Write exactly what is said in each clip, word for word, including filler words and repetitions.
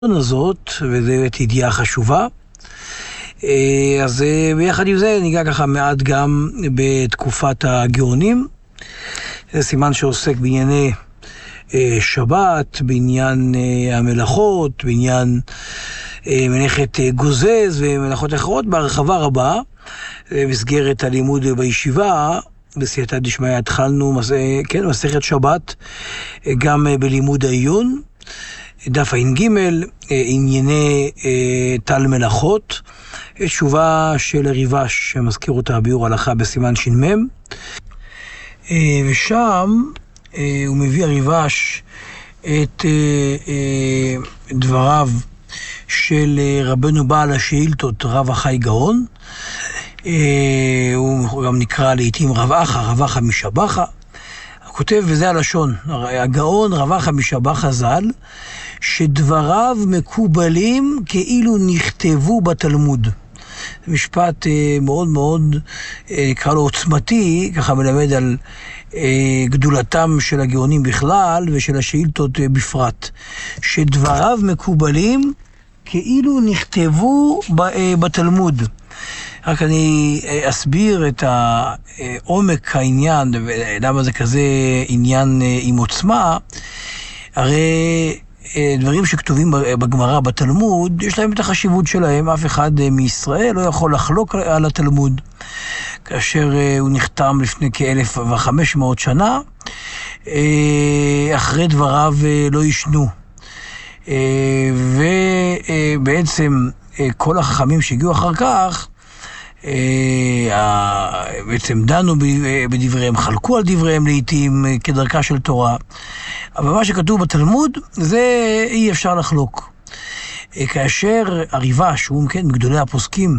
הזאת, וזו ידיעה חשובה. אז ביחד עם זה ניגע ככה מעט גם בתקופת הגאונים. זה סימן שעוסק בענייני שבת, בעניין המלאכות, בעניין מלאכת גוזז ומלאכות אחרות בהרחבה רבה. במסגרת הלימוד בישיבה, בסייעתא דשמיא התחלנו כן, מסכת שבת גם בלימוד העיון. דף ע"ג, ענייני תל מלאכות, תשובה של ריב"ש שמזכיר אותה ביאור הלכה בסימן ש"מ, ושם הוא מביא הריב"ש את דבריו של רבנו בעל השאילתות, רב החי גאון. הוא גם נקרא לעתים רב אחא, רב אחא משבחה. הוא כותב, וזה הלשון, הגאון רב אחא משבחה ז"ל, שדבריו מקובלים כאילו נכתבו בתלמוד. זה משפט מאוד מאוד, נקרא לו עוצמתי, ככה מלמד על גדולתם של הגאונים בכלל ושל השאילתות בפרט. שדבריו מקובלים כאילו נכתבו בתלמוד. רק אני אסביר את עומק העניין, ולמה זה כזה עניין עם עוצמה. הרי דברים שכתובים בגמרא, בתלמוד, יש להם את החשיבות שלהם. אף אחד מישראל לא יכול לחלוק על התלמוד. כאשר הוא נחתם לפני כאלף וחמש מאות שנה, אחרי דבריו לא ישנו. ובעצם כל החכמים שהגיעו אחר כך, בעצם דנו בדבריהם, חלקו על דבריהם לעתים כדרכה של תורה. אבל מה שכתוב בתלמוד, זה אי אפשר לחלוק. כאשר הריב"ש, שהוא כן מגדולי הפוסקים,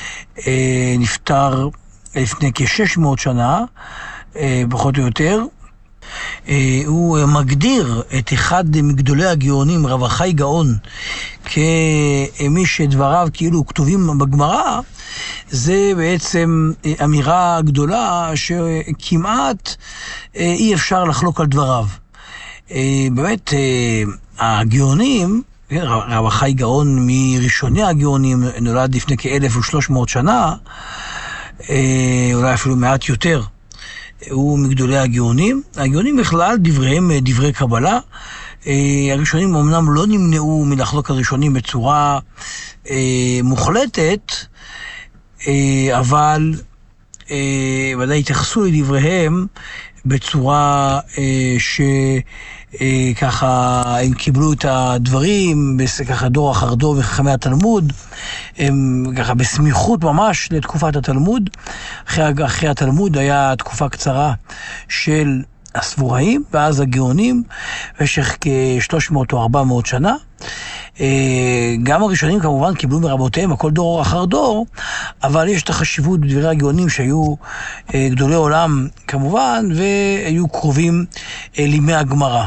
נפטר לפני כ-שש מאות שנה, פחות או יותר, הוא מגדיר את אחד מגדולי הגאונים, רב החי גאון, כמי שדבריו כאילו כתובים בגמרא. זה בעצם אמירה גדולה שכמעט אי אפשר לחלוק על דבריו. באמת, הגאונים, רב החי גאון מראשוני הגאונים, נולד לפני כאלף ושלוש מאות שנה, אולי אפילו מעט יותר. הוא מגדולי הגאונים. הגאונים בכלל, דבריהם דברי קבלה. הראשונים אמנם לא נמנעו מלחלוק הראשונים בצורה מוחלטת, אבל ודאי התייחסו לדבריהם בצורה שככה הם קיבלו את הדברים ככה דור אחר דור מחכמי התלמוד, הם ככה בסמיכות ממש לתקופת התלמוד. אחרי, אחרי התלמוד היה תקופה קצרה של הסבוראים ואז הגאונים במשך כ-שלוש מאות או ארבע מאות שנה. גם הראשונים כמובן קיבלו מרבותיהם הכל דור אחר דור, אבל יש את החשיבות בדברי הגאונים שהיו גדולי עולם כמובן והיו קרובים לימי הגמרא.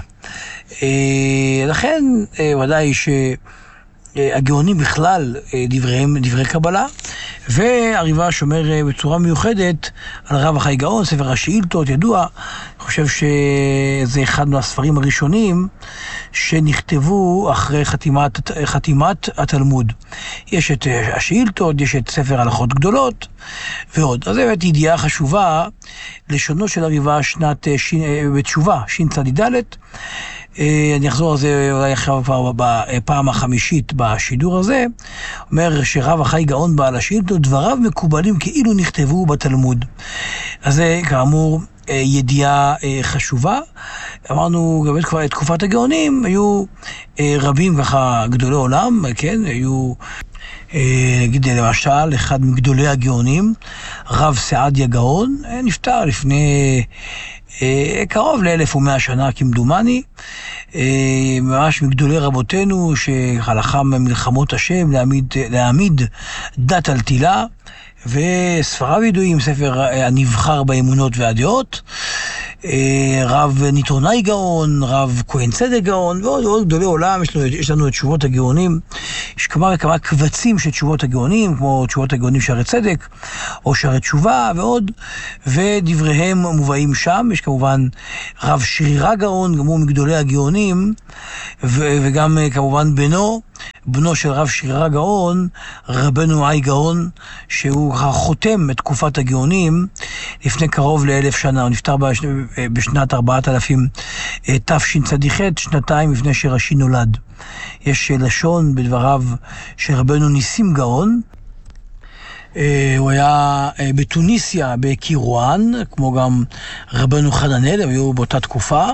לכן ודאי שהגאונים בכלל דבריהם דברי קבלה, והריב"ש אומר בצורה מיוחדת על רב החי גאון, ספר השאילתות ידוע. אני חושב שזה אחד מהספרים הראשונים שנכתבו אחרי חתימת, חתימת התלמוד. יש את השאילתות, יש את ספר הלכות גדולות ועוד. אז זה באמת ידיעה חשובה, לשונו של הריב"ש שנת ש... בתשובה, שצ"ד. אני אחזור על זה אולי אחרי בפעם החמישית בשידור הזה. אומר שרב החי גאון בעל השאילתות, דבריו מקובלים כאילו נכתבו בתלמוד. אז זה כאמור ידיעה חשובה. אמרנו גם כבר את תקופת הגאונים, היו רבים ככה גדולי עולם, כן, היו נגיד למשל אחד מגדולי הגאונים, רב סעדיה גאון, נפטר לפני קרוב לאלף ומאה שנה כמדומני, ממש מגדולי רבותינו שהלחם מלחמות השם להעמיד, להעמיד דת על תילה, וספריו ידועים, ספר הנבחר באמונות והדעות. רב ניטרונאי גאון, רב כהן צדק גאון, ועוד ועוד גדולי עולם. יש לנו, יש לנו את תשובות הגאונים, יש כמה וכמה קבצים של תשובות הגאונים, כמו תשובות הגאונים שערי צדק, או שערי תשובה ועוד, ודבריהם מובאים שם. יש כמובן רב שרירה גאון, גם הוא מגדולי הגאונים, ו- וגם כמובן בנו, בנו של רב שרירה גאון, רבנו עי גאון, שהוא חותם את תקופת הגאונים לפני קרוב לאלף שנה. הוא נפטר בש... בשנת ארבעת אלפים תשצ"ח, שנתיים לפני שרש"י נולד. יש לשון בדבריו של רבנו ניסים גאון. הוא היה בתוניסיה, בקירואן, כמו גם רבנו חננאל, הם היו באותה תקופה,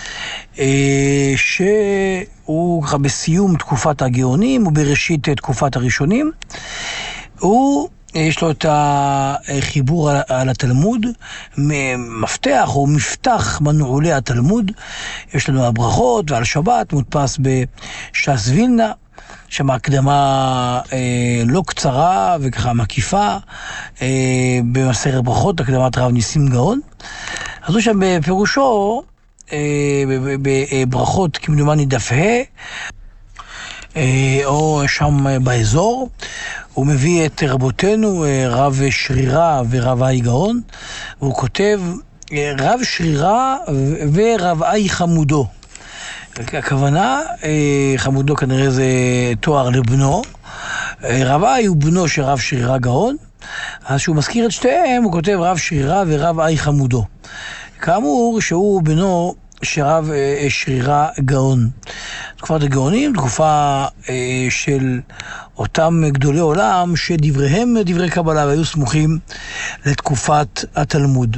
שהוא בסיום תקופת הגאונים ובראשית תקופת הראשונים. הוא, יש לו את החיבור על התלמוד, מפתח או מפתח מנעולי התלמוד. יש לנו הברכות ועל שבת, מודפס בש"ס וילנה, שם הקדמה אה, לא קצרה וככה מקיפה, אה, במסכת ברכות, הקדמת רב ניסים גאון. אז הוא שם בפירושו, אה, בברכות כמדומני דף ה', אה, או שם באזור, הוא מביא את רבותינו, רב שרירה ורב עי גאון, והוא כותב רב שרירה ורב עי חמודו. הכוונה, חמודו כנראה זה תואר לבנו, רב עי הוא בנו של רב שרירה גאון, אז שהוא מזכיר את שתיהם, הוא כותב רב שרירה ורב עי חמודו. כאמור שהוא בנו של רב שרירה גאון. תקופת הגאונים, תקופה של אותם גדולי עולם שדבריהם דברי קבלה והיו סמוכים לתקופת התלמוד.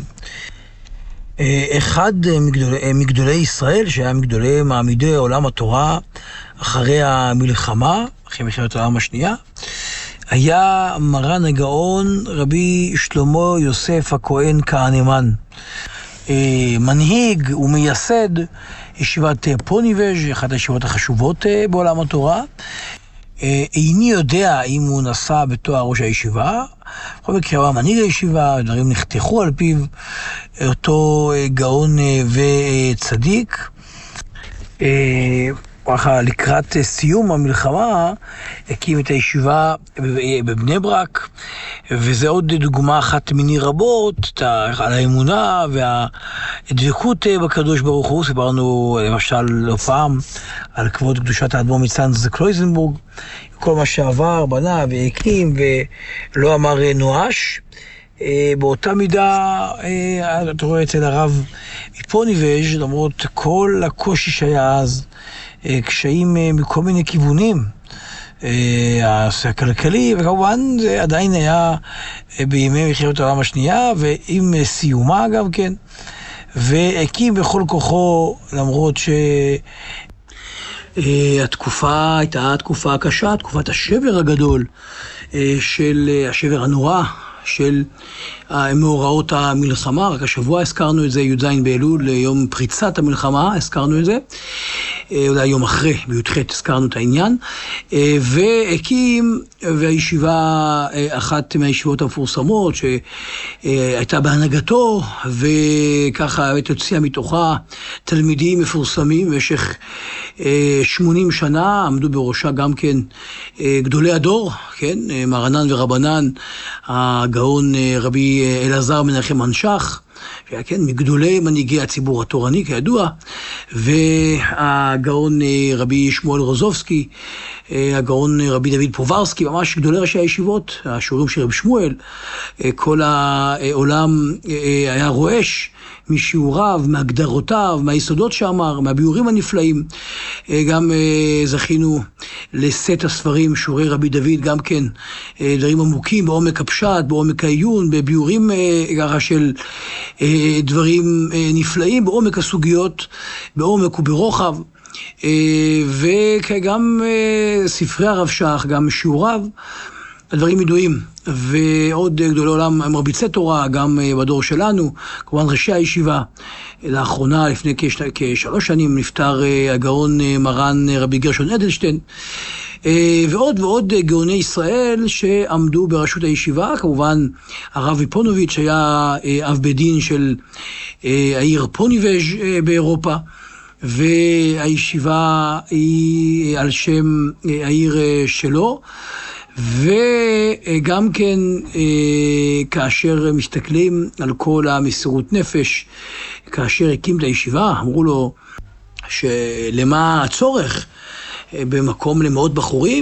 אחד מגדולי, מגדולי ישראל, שהיה מגדולי מעמידי עולם התורה אחרי המלחמה, אחרי מלחמת העולם השנייה, היה מרן הגאון רבי שלמה יוסף הכהן כהנמן, מנהיג ומייסד ישיבת פוניבז', אחת הישיבות החשובות בעולם התורה. איני יודע אם הוא נשא בתואר ראש הישיבה, בכל מקרה הוא מנהיג הישיבה, דברים נחתכו על פיו, אותו גאון וצדיק. ככה לקראת סיום המלחמה הקים את הישיבה בבני ברק, וזה עוד דוגמה אחת מיני רבות על האמונה והדבקות בקדוש ברוך הוא. סיפרנו למשל לא פעם על כבוד קדושת האדמו"ר מצאנז קלויזנבורג, כל מה שעבר, בנה והקים ולא אמר נואש. באותה מידה אתה רואה אצל הרב מפוניבז', למרות כל הקושי שהיה אז, קשיים מכל מיני כיוונים, הכלכלי, וכמובן זה עדיין היה בימי מלחמת העולם השנייה ועם סיומה גם כן, והקים בכל כוחו, למרות שהתקופה הייתה תקופה קשה, תקופת השבר הגדול, של השבר הנורא של מאורעות המלחמה. רק השבוע הזכרנו את זה, י"ז באלול, יום פריצת המלחמה, הזכרנו את זה, אולי יום אחרי, בי"ח הזכרנו את העניין, והקים, והישיבה, אחת מהישיבות המפורסמות שהייתה בהנהגתו, וככה הוציאה מתוכה תלמידים מפורסמים במשך שמונים שנה, עמדו בראשה גם כן גדולי הדור, כן, מרנן ורבנן, הגאון רבי אלעזר מנחם מנשך, שהיה כן מגדולי מנהיגי הציבור התורני כידוע, והגאון רבי שמואל רוזובסקי, הגאון רבי דוד פוברסקי, ממש גדולי ראשי הישיבות, השיעורים של רבי שמואל. כל העולם היה רועש משיעוריו, מהגדרותיו, מהיסודות שאמר, מהביאורים הנפלאים. גם זכינו לסט הספרים, שיעורי רבי דוד, גם כן דברים עמוקים, בעומק הפשט, בעומק העיון, בביאורים ככה של דברים נפלאים, בעומק הסוגיות, בעומק וברוחב. וגם ספרי הרב שך, גם שיעוריו, הדברים ידועים. ועוד גדולי עולם מרביצי תורה, גם בדור שלנו, כמובן ראשי הישיבה. לאחרונה, לפני כשלוש שנים, נפטר הגאון מרן רבי גרשון אדלשטיין. ועוד ועוד גאוני ישראל שעמדו בראשות הישיבה, כמובן הרב איפונוביץ' היה אב בית דין של העיר פוניבז' באירופה, והישיבה היא על שם העיר שלו. וגם כן כאשר מסתכלים על כל המסירות נפש, כאשר הקים את הישיבה, אמרו לו שלמה הצורך במקום למאות בחורים,